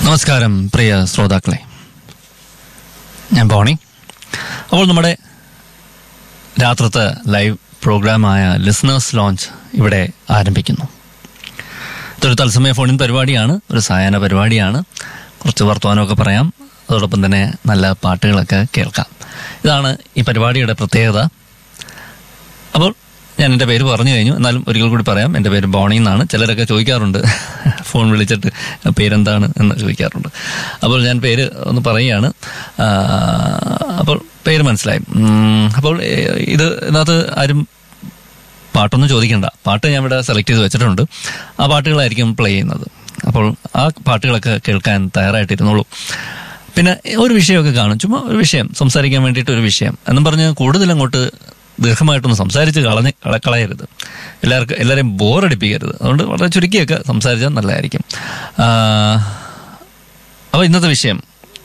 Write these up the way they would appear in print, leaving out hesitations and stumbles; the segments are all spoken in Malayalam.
നമസ്കാരം പ്രിയ ശ്രോതാക്കളെ, ഞാൻ ബോണി. അപ്പോൾ നമ്മുടെ രാത്രത്തെ ലൈവ് പ്രോഗ്രാമായ ലിസണേഴ്സ് ലോഞ്ച് ഇവിടെ ആരംഭിക്കുന്നു. ഇതൊരു തത്സമയ ഫോണിൻ പരിപാടിയാണ്, ഒരു സായാഹ്ന പരിപാടിയാണ്. കുറച്ച് വർത്തമാനമൊക്കെ പറയാം, അതോടൊപ്പം തന്നെ നല്ല പാട്ടുകളൊക്കെ കേൾക്കാം. ഇതാണ് ഈ പരിപാടിയുടെ പ്രത്യേകത. അപ്പോൾ ഞാൻ എൻ്റെ പേര് പറഞ്ഞു കഴിഞ്ഞു, എന്നാലും ഒരിക്കൽ കൂടി പറയാം. എൻ്റെ പേര് ബോണി എന്നാണ്. ചിലരൊക്കെ ചോദിക്കാറുണ്ട്, ഫോൺ വിളിച്ചിട്ട് പേരെന്താണ് എന്ന് ചോദിക്കാറുണ്ട്. അപ്പോൾ ഞാൻ പേര് ഒന്ന് പറയുകയാണ്. അപ്പോൾ പേര് മനസ്സിലായി. അപ്പോൾ ഇതിനകത്ത് ആരും പാട്ടൊന്നും ചോദിക്കണ്ട. പാട്ട് ഞാൻ ഇവിടെ സെലക്ട് ചെയ്ത് വെച്ചിട്ടുണ്ട്. ആ പാട്ടുകളായിരിക്കും പ്ലേ ചെയ്യുന്നത്. അപ്പോൾ ആ പാട്ടുകളൊക്കെ കേൾക്കാൻ തയ്യാറായിട്ടിരുന്നോളൂ. പിന്നെ ഒരു വിഷയമൊക്കെ കാണും, ചുമ്മാ ഒരു വിഷയം സംസാരിക്കാൻ വേണ്ടിയിട്ട് ഒരു വിഷയം എന്നും പറഞ്ഞ് കൂടുതൽ അങ്ങോട്ട് ദീർഘമായിട്ടൊന്ന് സംസാരിച്ച് കളയരുത്. എല്ലാവരെയും ബോറടിപ്പിക്കരുത്. അതുകൊണ്ട് വളരെ ചുരുക്കിയൊക്കെ സംസാരിച്ചാൽ നല്ലതായിരിക്കും. അപ്പോൾ ഇന്നത്തെ വിഷയം,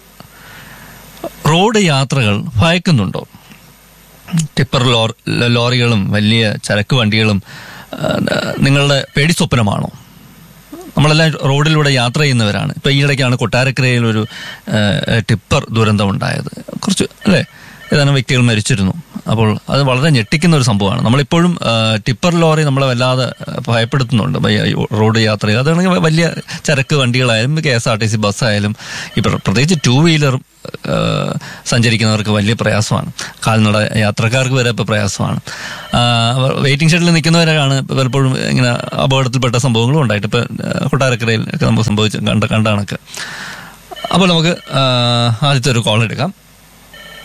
റോഡ് യാത്രകൾ ഭയക്കുന്നുണ്ടോ? ടിപ്പർ ലോറികളും വലിയ ചരക്ക് വണ്ടികളും നിങ്ങളുടെ പേടി സ്വപ്നമാണോ? നമ്മളെല്ലാം റോഡിലൂടെ യാത്ര ചെയ്യുന്നവരാണ്. ഇപ്പം ഈയിടയ്ക്കാണ് കൊട്ടാരക്കരയിൽ ഒരു ടിപ്പർ ദുരന്തം ഉണ്ടായത്. കുറച്ച് അല്ലേ, ഏതാനും വ്യക്തികൾ മരിച്ചിരുന്നു. അപ്പോൾ അത് വളരെ ഞെട്ടിക്കുന്ന ഒരു സംഭവമാണ്. നമ്മളിപ്പോഴും ടിപ്പർ ലോറി നമ്മളെ വല്ലാതെ ഭയപ്പെടുത്തുന്നുണ്ട് റോഡ് യാത്രയിൽ. അതാണെങ്കിൽ വലിയ ചരക്ക് വണ്ടികളായാലും KSRTC ബസ്സായാലും ഇപ്പോൾ പ്രത്യേകിച്ച് 2 വീലർ സഞ്ചരിക്കുന്നവർക്ക് വലിയ പ്രയാസമാണ്. കാൽനട യാത്രക്കാർക്ക് വരെ ഇപ്പോൾ പ്രയാസമാണ്. വെയിറ്റിംഗ് ഷെഡിൽ നിൽക്കുന്നവരാണ് പലപ്പോഴും ഇങ്ങനെ അപകടത്തിൽപ്പെട്ട സംഭവങ്ങളും ഉണ്ടായിട്ട് ഇപ്പോൾ കൊട്ടാരക്കരയിൽ ഒക്കെ നമുക്ക് കണ്ട കണക്ക്. അപ്പോൾ നമുക്ക് ആദ്യത്തെ ഒരു കോൾ എടുക്കാം.